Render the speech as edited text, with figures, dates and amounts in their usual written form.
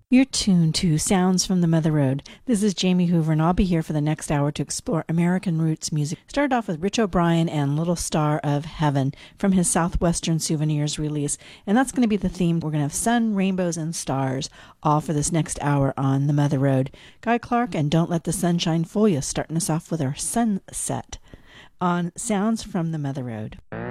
You're tuned to Sounds from the Mother Road. This is Jamie Hoover, and I'll be here for the next hour to explore American roots music. Started off with Rich O'Brien and Little Star of Heaven from his Southwestern Souvenirs release. And that's going to be the theme. We're going to have sun, rainbows, and stars all for this next hour on the Mother Road. Guy Clark and Don't Let the Sunshine Fool You, starting us off with our Sunset on Sounds from the Mother Road.